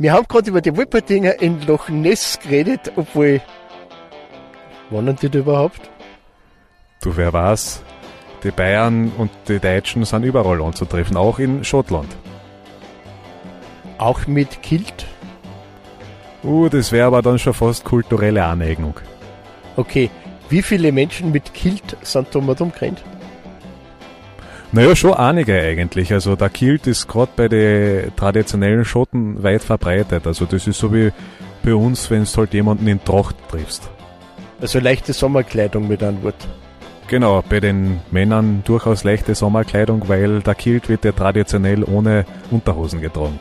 Wir haben gerade über die Wolpertinger in Loch Ness geredet, obwohl... Wohnen die da überhaupt? Du, wer weiß, die Bayern und die Deutschen sind überall anzutreffen, auch in Schottland. Auch mit Kilt? Das wäre aber dann schon fast kulturelle Aneignung. Okay, wie viele Menschen mit Kilt sind da mal umgerannt? Naja, schon einige eigentlich. Also der Kilt ist gerade bei den traditionellen Schotten weit verbreitet. Also das ist so wie bei uns, wenn du halt jemanden in Tracht triffst. Also leichte Sommerkleidung mit einem Wort. Genau, bei den Männern durchaus leichte Sommerkleidung, weil der Kilt wird ja traditionell ohne Unterhosen getragen.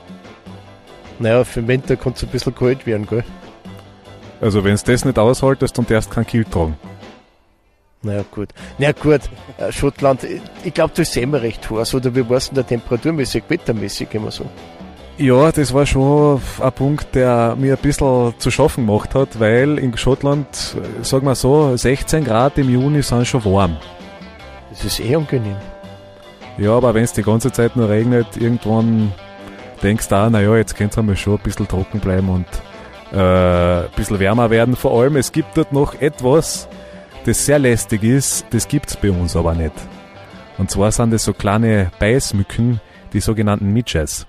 Naja, für den Winter kann es ein bisschen kalt werden, gell? Also wenn du das nicht aushaltest und erst kein Kilt tragen. Naja, gut. Schottland, ich glaube, das ist immer recht heiß, oder wie war es denn da temperaturmäßig, wettermäßig immer so? Ja, das war schon ein Punkt, der mir ein bisschen zu schaffen gemacht hat, weil in Schottland, sagen wir so, 16 Grad im Juni sind schon warm. Das ist angenehm. Ja, aber wenn es die ganze Zeit nur regnet, irgendwann denkst du auch, naja, jetzt könnte es einmal schon ein bisschen trocken bleiben und ein bisschen wärmer werden. Vor allem, es gibt dort noch etwas, das sehr lästig ist, das gibt es bei uns aber nicht. Und zwar sind das so kleine Beißmücken, die sogenannten Midges.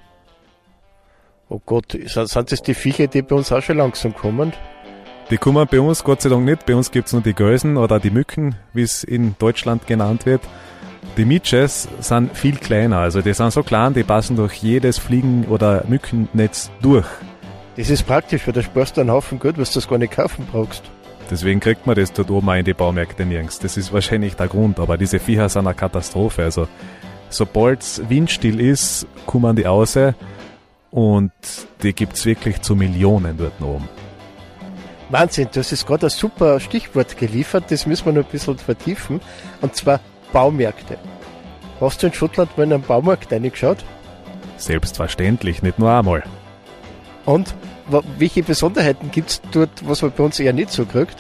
Oh Gott, sind das die Viecher, die bei uns auch schon langsam kommen? Die kommen bei uns Gott sei Dank nicht. Bei uns gibt es nur die Gölsen oder die Mücken, wie es in Deutschland genannt wird. Die Midges sind viel kleiner, also die sind so klein, die passen durch jedes Fliegen- oder Mückennetz durch. Das ist praktisch, weil da sparst du einen Haufen Geld, was du das gar nicht kaufen brauchst. Deswegen kriegt man das dort oben auch in die Baumärkte nirgends. Das ist wahrscheinlich der Grund, aber diese Viecher sind eine Katastrophe. Also sobald es windstill ist, kommen die raus und die gibt es wirklich zu Millionen dort oben. Wahnsinn, du hast jetzt gerade ein super Stichwort geliefert, das müssen wir noch ein bisschen vertiefen, und zwar Baumärkte. Hast du in Schottland mal in einen Baumarkt reingeschaut? Selbstverständlich, nicht nur einmal. Und welche Besonderheiten gibt es dort, was man bei uns eher nicht so kriegt?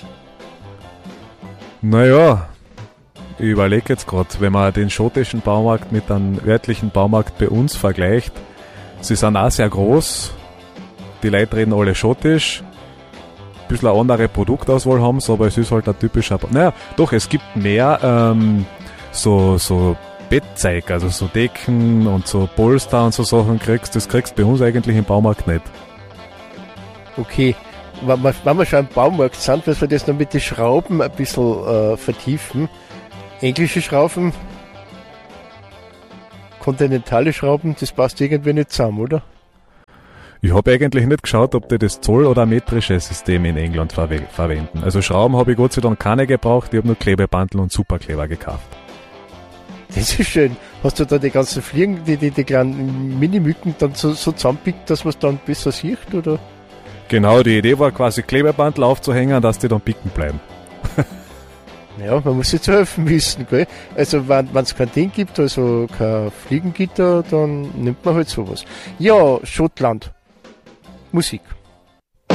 Naja, ich überlege jetzt gerade, wenn man den schottischen Baumarkt mit einem örtlichen Baumarkt bei uns vergleicht, sie sind auch sehr groß, die Leute reden alle schottisch, ein bisschen eine andere Produktauswahl haben sie, aber es ist halt ein typischer... Naja, doch, es gibt mehr so Bettzeug, also so Decken und so Polster und so Sachen das kriegst du bei uns eigentlich im Baumarkt nicht. Okay, wenn wir schon im Baumarkt sind, müssen wir das noch mit den Schrauben ein bisschen vertiefen. Englische Schrauben, kontinentale Schrauben, das passt irgendwie nicht zusammen, oder? Ich habe eigentlich nicht geschaut, ob die das Zoll- oder metrische System in England verwenden. Also Schrauben habe ich Gott sei Dank keine gebraucht, ich habe nur Klebebandel und Superkleber gekauft. Das ist schön. Hast du da die ganzen Fliegen, die kleinen Minimücken dann so zusammenpickt, dass man es dann besser sieht, oder? Genau, die Idee war quasi Klebebandel aufzuhängen, dass die dann picken bleiben. Ja, man muss sich zu helfen wissen, gell? Also wenn es kein Ding gibt, also kein Fliegengitter, dann nimmt man halt sowas. Ja, Schottland. Musik.